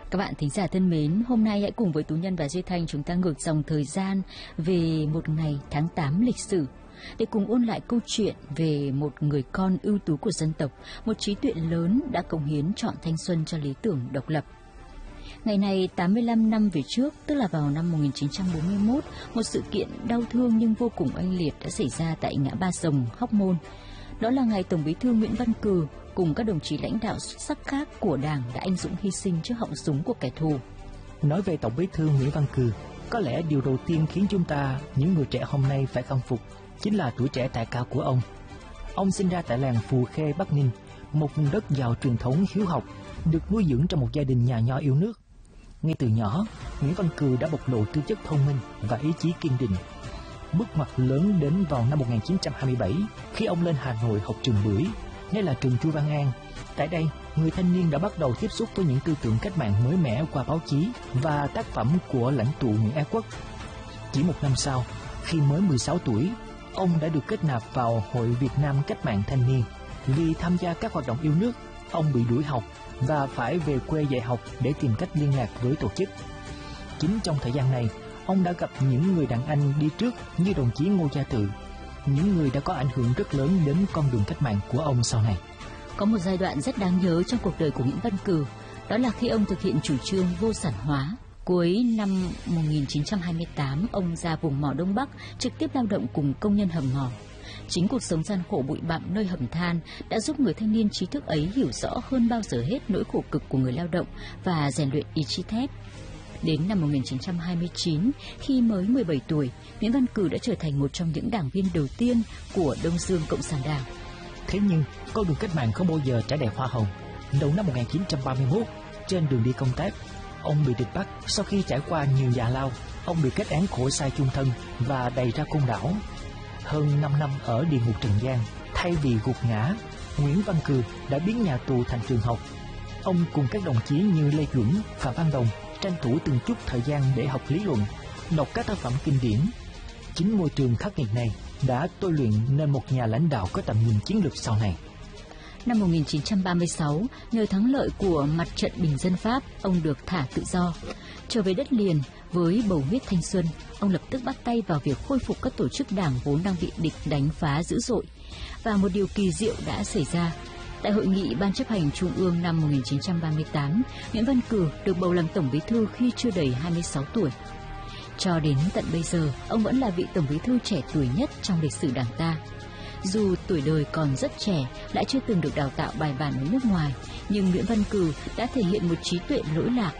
Các bạn thính giả thân mến, hôm nay hãy cùng với Tú Nhân và Duy Thanh chúng ta ngược dòng thời gian về một ngày tháng 8 lịch sử để cùng ôn lại câu chuyện về một người con ưu tú của dân tộc, một trí tuệ lớn đã cống hiến trọn thanh xuân cho lý tưởng độc lập. Ngày này 85 năm về trước, tức là vào năm 1941, một sự kiện đau thương nhưng vô cùng oanh liệt đã xảy ra tại ngã ba Rồng, Hóc Môn. Đó là ngày Tổng Bí thư Nguyễn Văn Cừ cùng các đồng chí lãnh đạo xuất sắc khác của Đảng đã anh dũng hy sinh trước họng súng của kẻ thù. Nói về Tổng Bí thư Nguyễn Văn Cừ, có lẽ điều đầu tiên khiến chúng ta, những người trẻ hôm nay phải khâm phục, chính là tuổi trẻ tài cao của ông. Ông sinh ra tại làng Phù Khê, Bắc Ninh, một vùng đất giàu truyền thống hiếu học, được nuôi dưỡng trong một gia đình nhà nho yêu nước. Ngay từ nhỏ, Nguyễn Văn Cừ đã bộc lộ tư chất thông minh và ý chí kiên định. Bước ngoặt lớn đến vào năm 1927 khi ông lên Hà Nội học trường Bưởi, nay là trường Chu Văn An. Tại đây, người thanh niên đã bắt đầu tiếp xúc với những tư tưởng cách mạng mới mẻ qua báo chí và tác phẩm của lãnh tụ Nguyễn Ái Quốc. Chỉ một năm sau, khi mới 16 tuổi, ông đã được kết nạp vào Hội Việt Nam Cách mạng Thanh niên. Vì tham gia các hoạt động yêu nước, ông bị đuổi học và phải về quê dạy học để tìm cách liên lạc với tổ chức. Chính trong thời gian này, ông đã gặp những người đàn anh đi trước như đồng chí Ngô Gia Tự, những người đã có ảnh hưởng rất lớn đến con đường cách mạng của ông sau này. Có một giai đoạn rất đáng nhớ trong cuộc đời của Nguyễn Văn Cừ, đó là khi ông thực hiện chủ trương vô sản hóa. Cuối năm 1928, ông ra vùng mỏ Đông Bắc trực tiếp lao động cùng công nhân hầm mỏ. Chính cuộc sống gian khổ bụi bặm nơi hầm than đã giúp người thanh niên trí thức ấy hiểu rõ hơn bao giờ hết nỗi khổ cực của người lao động và rèn luyện ý chí thép. Đến năm 1929, khi mới 17 tuổi, Nguyễn Văn Cừ đã trở thành một trong những đảng viên đầu tiên của Đông Dương Cộng sản Đảng. Thế nhưng, con đường cách mạng không bao giờ trải đầy hoa hồng. Đầu năm 1931, trên đường đi công tác, ông bị địch bắt. Sau khi trải qua nhiều già lao, ông bị kết án khổ sai chung thân và đày ra côn đảo. Hơn 5 năm ở địa ngục trần gian, thay vì gục ngã, Nguyễn Văn Cừ đã biến nhà tù thành trường học. Ông cùng các đồng chí như Lê Duẩn, Phạm Văn Đồng tranh thủ từng chút thời gian để học lý luận, đọc các tác phẩm kinh điển. Chính môi trường khắc nghiệt này đã tôi luyện nên một nhà lãnh đạo có tầm nhìn chiến lược sau này. Năm 1936, nhờ thắng lợi của mặt trận bình dân Pháp, ông được thả tự do. Trở về đất liền với bầu huyết thanh xuân, ông lập tức bắt tay vào việc khôi phục các tổ chức đảng vốn đang bị địch đánh phá dữ dội. Và một điều kỳ diệu đã xảy ra. Tại hội nghị Ban chấp hành Trung ương năm 1938, Nguyễn Văn Cừ được bầu làm Tổng Bí thư khi chưa đầy 26 tuổi. Cho đến tận bây giờ, ông vẫn là vị Tổng Bí thư trẻ tuổi nhất trong lịch sử Đảng ta. Dù tuổi đời còn rất trẻ, lại chưa từng được đào tạo bài bản ở nước ngoài, nhưng Nguyễn Văn Cừ đã thể hiện một trí tuệ lỗi lạc.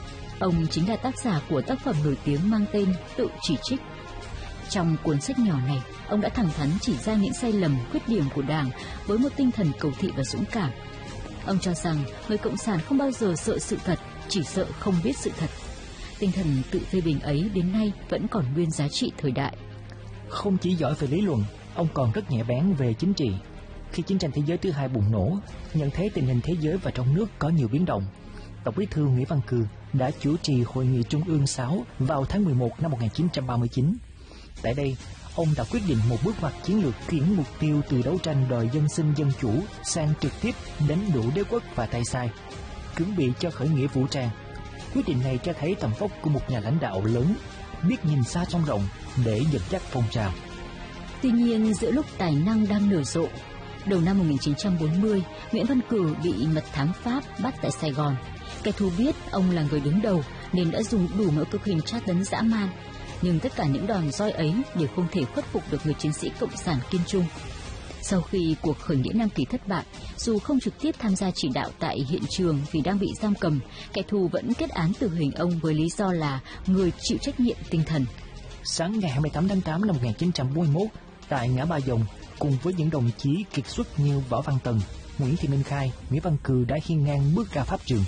Ông chính là tác giả của tác phẩm nổi tiếng mang tên Tự chỉ trích. Trong cuốn sách nhỏ này, ông đã thẳng thắn chỉ ra những sai lầm, khuyết điểm của Đảng với một tinh thần cầu thị và dũng cảm. Ông cho rằng người cộng sản không bao giờ sợ sự thật, chỉ sợ không biết sự thật. Tinh thần tự phê bình ấy đến nay vẫn còn nguyên giá trị thời đại. Không chỉ giỏi về lý luận, ông còn rất nhạy bén về chính trị. Khi chiến tranh thế giới thứ hai bùng nổ, nhận thấy tình hình thế giới và trong nước có nhiều biến động, Tổng Bí thư Nguyễn Văn Cừ đã chủ trì Hội nghị Trung ương 6 vào tháng 11 năm 1939. Tại đây, ông đã quyết định một bước ngoặt chiến lược chuyển mục tiêu từ đấu tranh đòi dân sinh dân chủ sang trực tiếp đánh đổ đế quốc và tay sai, chuẩn bị cho khởi nghĩa vũ trang. Quyết định này cho thấy tầm vóc của một nhà lãnh đạo lớn, biết nhìn xa trông rộng để dẫn dắt phong trào. Tuy nhiên, giữa lúc tài năng đang nở rộ, đầu năm 1940, Nguyễn Văn Cừ bị mật thám Pháp bắt tại Sài Gòn. Kẻ thù biết ông là người đứng đầu nên đã dùng đủ mọi cực hình tra tấn dã man. Nhưng tất cả những đòn roi ấy đều không thể khuất phục được người chiến sĩ cộng sản kiên trung. Sau khi cuộc khởi nghĩa Nam Kỳ thất bại, dù không trực tiếp tham gia chỉ đạo tại hiện trường vì đang bị giam cầm, kẻ thù vẫn kết án tử hình ông với lý do là người chịu trách nhiệm tinh thần. Sáng ngày 28 tháng 8 năm 1941, tại ngã ba Dòng, cùng với những đồng chí kiệt xuất như Võ Văn Tần, Nguyễn Thị Minh Khai, Nguyễn Văn Cừ đã hiên ngang bước ra pháp trường.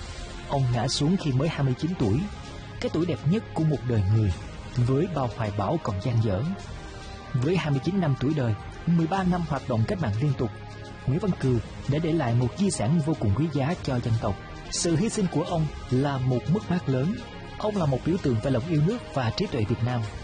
Ông ngã xuống khi mới 29 tuổi, cái tuổi đẹp nhất của một đời người, với bao hoài bão còn dang dở. Với 29 năm tuổi đời, 13 năm hoạt động cách mạng liên tục, Nguyễn Văn Cừ đã để lại một di sản vô cùng quý giá cho dân tộc. Sự hy sinh của ông là một mất mát lớn. Ông là một biểu tượng về lòng yêu nước và trí tuệ Việt Nam.